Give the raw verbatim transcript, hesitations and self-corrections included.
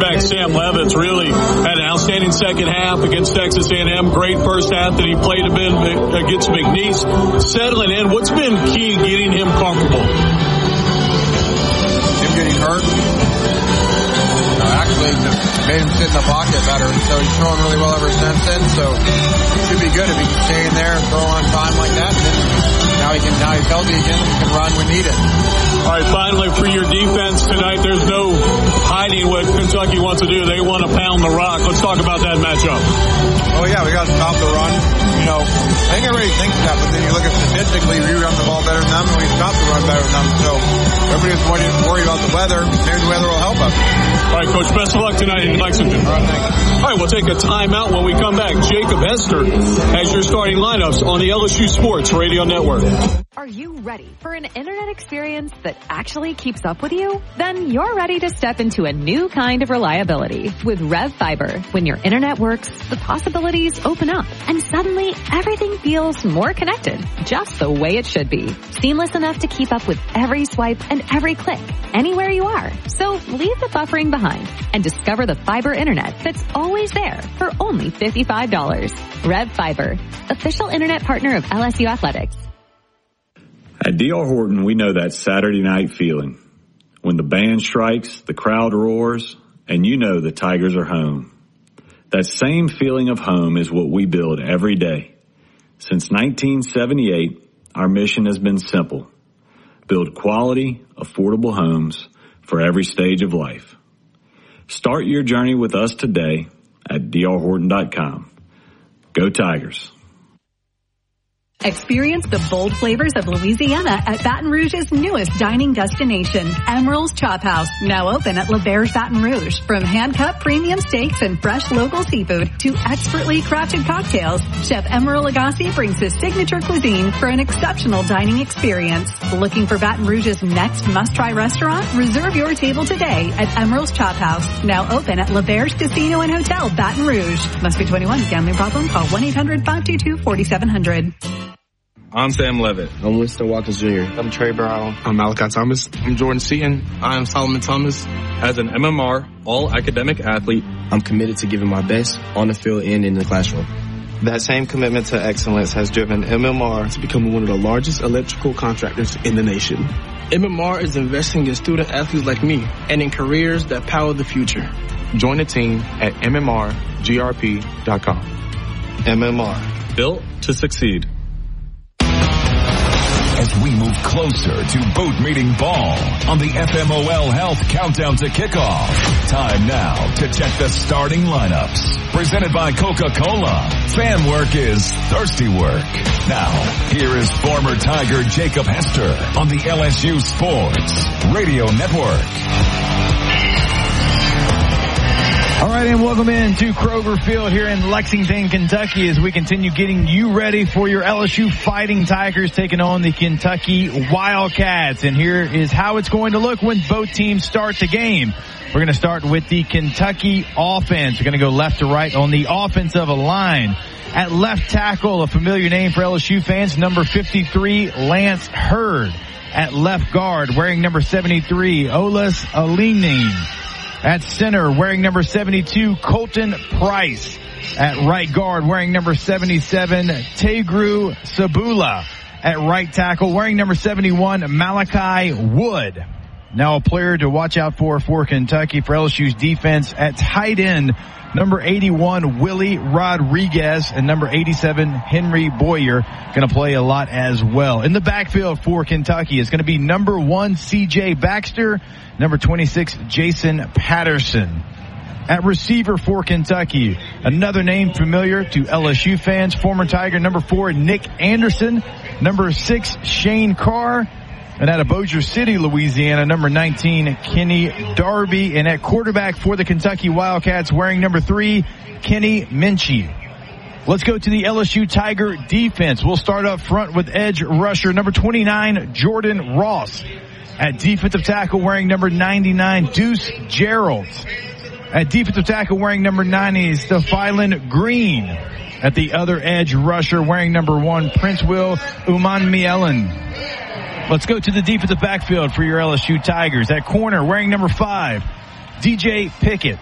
quarterback Sam Levitt's really had an outstanding second half against Texas A and M. Great first half that he played a bit against McNeese. Settling in, what's been key getting him comfortable? Him getting hurt. No, actually, made him sit in the pocket better. So he's throwing really well ever since then. So it should be good if he can stay in there and throw on time like that. And now he can. Now he's healthy again. He can run when needed. All right, finally, for your defense tonight, there's no hiding what Kentucky wants to do. They want to pound the rock. Let's talk about that matchup. Oh, yeah, we got to stop the run. You know, I think everybody thinks that, but then you look at statistically, we run the ball better than them, and we stop the run better than them. So everybody's worried about the weather. Maybe the weather will help us. All right, Coach, best of luck tonight in Lexington. All right, thanks. All right, we'll take a timeout. When we come back, Jacob Hester has your starting lineups on the L S U Sports Radio Network. Are you ready for an internet experience that actually keeps up with you? Then you're ready to step into a new kind of reliability with Rev Fiber. When your internet works, the possibilities open up, and suddenly everything feels more connected, just the way it should be. Seamless enough to keep up with every swipe and every click, anywhere you are. So leave the buffering behind and discover the fiber internet that's always there for only fifty-five dollars. Rev Fiber, official internet partner of L S U Athletics. At D R Horton, we know that Saturday night feeling. When the band strikes, the crowd roars, and you know the Tigers are home. That same feeling of home is what we build every day. Since nineteen seventy-eight, our mission has been simple. Build quality, affordable homes for every stage of life. Start your journey with us today at D R Horton dot com. Go Tigers. Experience the bold flavors of Louisiana at Baton Rouge's newest dining destination, Emeril's Chop House, now open at L'Auberge Baton Rouge. From hand-cut premium steaks and fresh local seafood to expertly crafted cocktails, Chef Emeril Lagasse brings his signature cuisine for an exceptional dining experience. Looking for Baton Rouge's next must-try restaurant? Reserve your table today at Emeril's Chop House, now open at L'Auberge Casino and Hotel, Baton Rouge. Must be twenty-one. Gambling problem? Call one eight hundred five two two four seven zero zero. I'm Sam Levitt. I'm Winston Watkins Junior I'm Trey Brown. I'm Malachi Thomas. I'm Jordan Seaton. I am Solomon Thomas. As an M M R all-academic athlete, I'm committed to giving my best on the field and in the classroom. That same commitment to excellence has driven M M R to become one of the largest electrical contractors in the nation. M M R is investing in student athletes like me and in careers that power the future. Join the team at M M R G R P dot com. M M R. Built to succeed. As we move closer to boat meeting ball on the F M O L Health Countdown to Kickoff. Time now to check the starting lineups. Presented by Coca-Cola. Fan work is thirsty work. Now, here is former Tiger Jacob Hester on the L S U Sports Radio Network. All right, and welcome in to Kroger Field here in Lexington, Kentucky, as we continue getting you ready for your L S U Fighting Tigers taking on the Kentucky Wildcats. And here is how it's going to look when both teams start the game. We're going to start with the Kentucky offense. We're going to go left to right on the offensive line. At left tackle, a familiar name for L S U fans, number fifty-three, Lance Hurd. At left guard, wearing number seventy-three, Olas Alinin. At center, wearing number seventy-two, Colton Price. At right guard, wearing number seventy-seven, Tegru Sabula. At right tackle, wearing number seventy-one, Malachi Wood. Now a player to watch out for for Kentucky for L S U's defense. At tight end, number eighty-one, Willie Rodriguez, and number eighty-seven, Henry Boyer, going to play a lot as well. In the backfield for Kentucky is going to be number one, C J Baxter, number twenty-six, Jason Patterson. At receiver for Kentucky, another name familiar to L S U fans, former Tiger, number four, Nick Anderson, number six, Shane Carr. And out of Bossier City, Louisiana, number nineteen, Kenny Darby. And at quarterback for the Kentucky Wildcats, wearing number three, Kenny Minchie. Let's go to the L S U Tiger defense. We'll start up front with edge rusher, number twenty-nine, Jordan Ross. At defensive tackle, wearing number ninety-nine, Deuce Gerald. At defensive tackle, wearing number ninety, Stephylan Green. At the other edge rusher, wearing number one, Prince Will Umanmielen. Let's go to the defensive backfield for your L S U Tigers. At corner, wearing number five, D J Pickett.